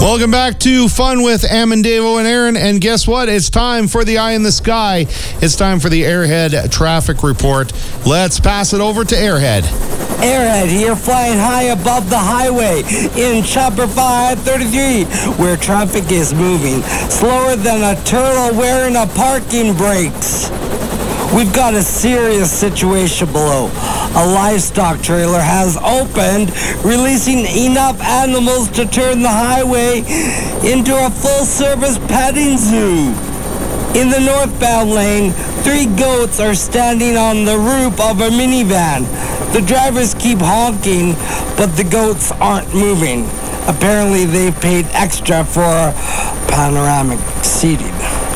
Welcome back to Fun with Amandavo and Aaron. And guess what? It's time for the Eye in the Sky. It's time for the Airhead Traffic Report. Let's pass it over to Airhead. Airhead here, flying high above the highway in Chopper 533, where traffic is moving slower than a turtle wearing a parking brakes. We've got a serious situation below. A livestock trailer has opened, releasing enough animals to turn the highway into a full-service petting zoo. In the northbound lane, 3 goats are standing on the roof of a minivan. The drivers keep honking, but the goats aren't moving. Apparently, they've paid extra for panoramic seating.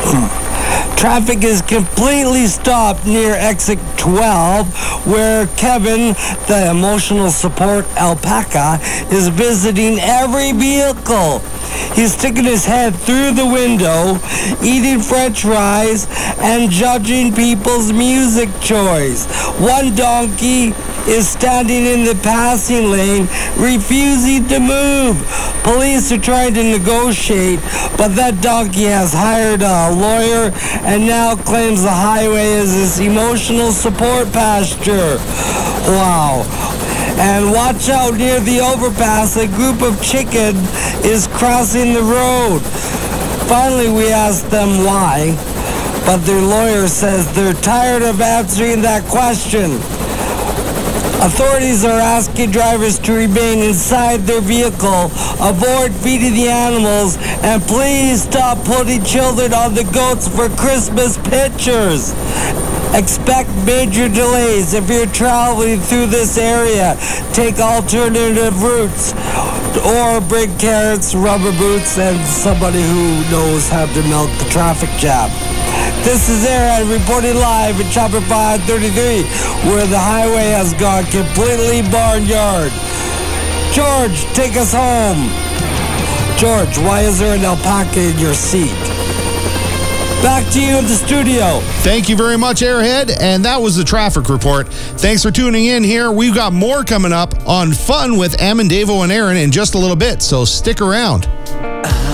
Traffic is completely stopped near exit 12, where Kevin, the emotional support alpaca, is visiting every vehicle. He's sticking his head through the window, eating french fries, and judging people's music choice. One donkey is standing in the passing lane, refusing to move. Police are trying to negotiate, but that donkey has hired a lawyer and now claims the highway is his emotional support pasture. Wow. And watch out near the overpass, a group of chicken is crossing the road. Finally, we asked them why, but their lawyer says they're tired of answering that question. Authorities are asking drivers to remain inside their vehicle, avoid feeding the animals, and please stop putting children on the goats for Christmas pictures. Expect major delays if you're traveling through this area. Take alternative routes or bring carrots, rubber boots, and somebody who knows how to melt the traffic jam. This is Airhead reporting live at Chopper 533, where the highway has gone completely barnyard. George, take us home. George, why is there an alpaca in your seat? Back to you in the studio. Thank you very much, Airhead. And that was the traffic report. Thanks for tuning in here. We've got more coming up on Fun with Amandavo and Aaron in just a little bit, so stick around.